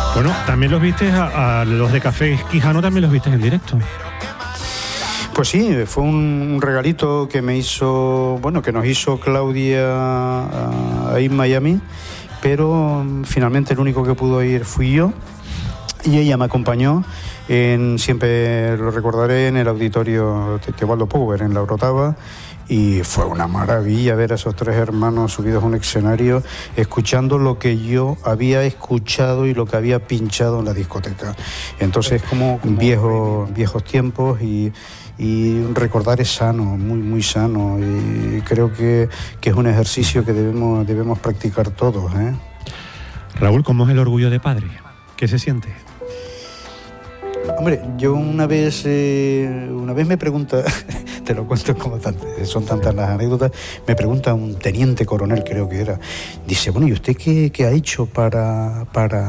Bueno, también los viste a los de Café Quijano, también los viste en directo. Pues sí, fue un regalito que me hizo, bueno, que nos hizo Claudia ahí en Miami, pero finalmente el único que pudo ir fui yo y ella me acompañó siempre lo recordaré, en el auditorio Teobaldo Power, en La Orotava. Y fue una maravilla ver a esos tres hermanos subidos a un escenario, escuchando lo que yo había escuchado y lo que había pinchado en la discoteca. Entonces, como viejos tiempos, y recordar es sano, muy, muy sano. Y creo que es un ejercicio que debemos practicar todos, ¿eh? Raúl, ¿cómo es el orgullo de padre? ¿Qué se siente? Hombre, yo una vez me pregunta, te lo cuento como son tantas las anécdotas, me pregunta un teniente coronel, creo que era, dice, bueno, ¿y usted qué ha hecho para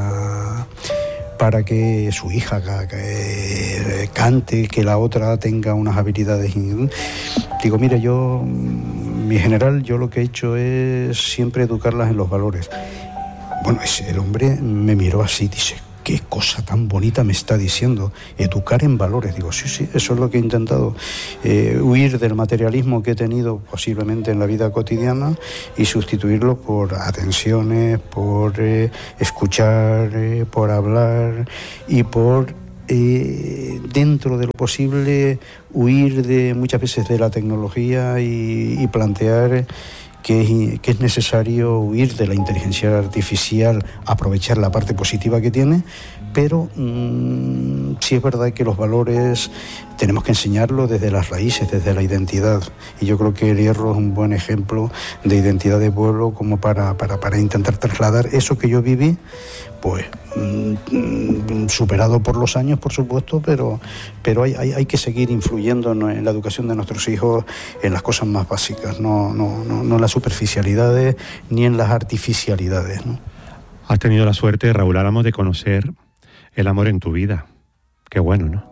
que su hija cante, que la otra tenga unas habilidades? Digo, mira, mi general, yo lo que he hecho es siempre educarlas en los valores. Bueno, el hombre me miró así, dice, qué cosa tan bonita me está diciendo, educar en valores. Digo, sí, eso es lo que he intentado, huir del materialismo que he tenido posiblemente en la vida cotidiana y sustituirlo por atenciones, por escuchar, por hablar y por, dentro de lo posible, huir muchas veces de la tecnología y plantear que es necesario huir de la inteligencia artificial, aprovechar la parte positiva que tiene, pero sí es verdad que los valores tenemos que enseñarlos desde las raíces, desde la identidad, y yo creo que el Hierro es un buen ejemplo de identidad de pueblo, como para intentar trasladar eso que yo viví, pues superado por los años, por supuesto, pero hay que seguir influyendo en la educación de nuestros hijos, en las cosas más básicas, no en las superficialidades ni en las artificialidades, ¿no? Has tenido la suerte, Raúl Álamos, de conocer el amor en tu vida. Qué bueno, ¿no?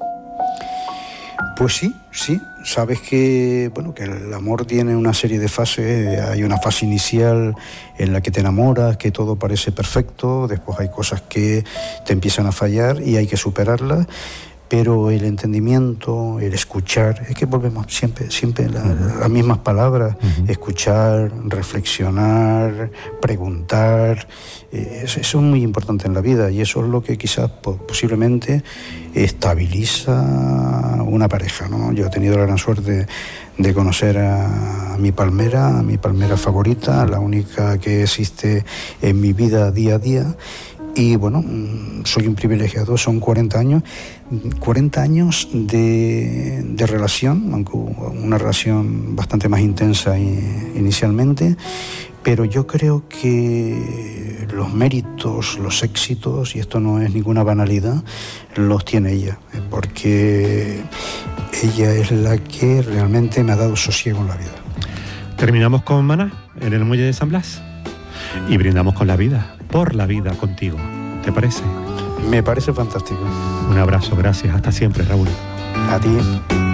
Pues sí, sabes que el amor tiene una serie de fases. Hay una fase inicial en la que te enamoras, que todo parece perfecto, después hay cosas que te empiezan a fallar y hay que superarlas, pero el entendimiento, el escuchar, es que volvemos siempre las mismas palabras, escuchar, reflexionar, preguntar, eso es muy importante en la vida, y eso es lo que quizás posiblemente estabiliza una pareja, ¿no? Yo he tenido la gran suerte de conocer a mi palmera favorita, la única que existe en mi vida día a día. Y bueno, soy un privilegiado, son 40 años de relación, aunque una relación bastante más intensa inicialmente, pero yo creo que los méritos, los éxitos, y esto no es ninguna banalidad, los tiene ella, porque ella es la que realmente me ha dado sosiego en la vida. Terminamos con Maná, en el muelle de San Blas, y brindamos con la vida, por la vida contigo. ¿Te parece? Me parece fantástico. Un abrazo, gracias. Hasta siempre, Raúl. A ti.